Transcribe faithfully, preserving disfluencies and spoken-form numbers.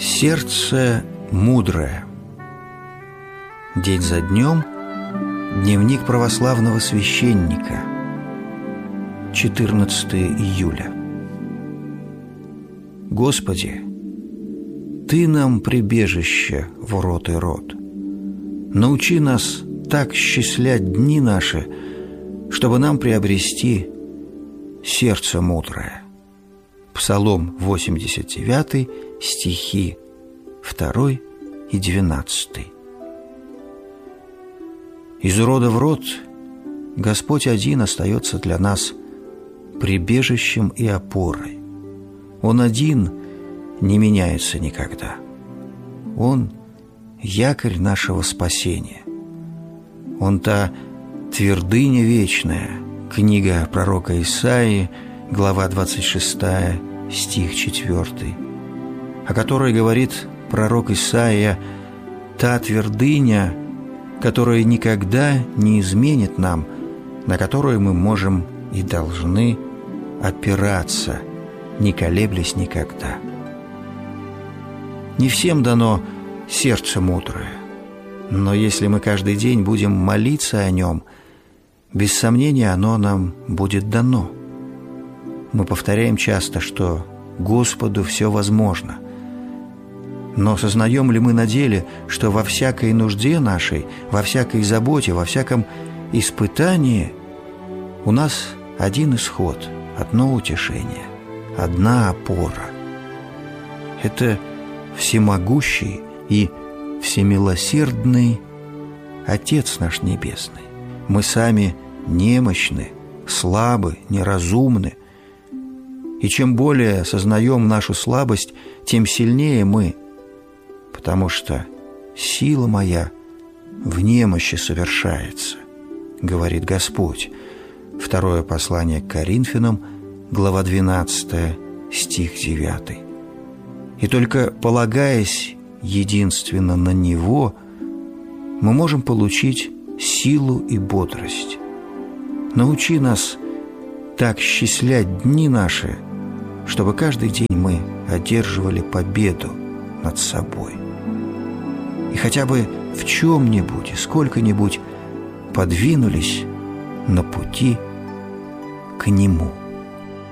Сердце мудрое. День за днем. Дневник православного священника. четырнадцатое июля. Господи, Ты нам прибежище в род и род. Научи нас так счислять дни наши, чтобы нам приобрести сердце мудрое. Псалом восемьдесят девятый, стихи второй и двенадцатый. Из рода в род Господь один остается для нас прибежищем и опорой. Он один не меняется никогда. Он – якорь нашего спасения. Он та твердыня вечная, книга пророка Исаии, глава двадцать шестая, стих четвёртый, о которой говорит пророк Исаия: «Та твердыня, которая никогда не изменит нам, на которую мы можем и должны опираться, не колеблясь никогда». Не всем дано сердце мудрое, но если мы каждый день будем молиться о нем, без сомнения оно нам будет дано. Мы повторяем часто, что Господу все возможно. Но сознаем ли мы на деле, что во всякой нужде нашей, во всякой заботе, во всяком испытании у нас один исход, одно утешение, одна опора? Это всемогущий и всемилосердный Отец наш Небесный. Мы сами немощны, слабы, неразумны. И чем более сознаем нашу слабость, тем сильнее мы, потому что сила моя в немощи совершается, говорит Господь. Второе послание к Коринфянам, глава двенадцатая, стих девятый. И только полагаясь единственно на Него, мы можем получить силу и бодрость. Научи нас так счислять дни наши, чтобы каждый день мы одерживали победу над собой. И хотя бы в чем-нибудь и сколько-нибудь подвинулись на пути к Нему.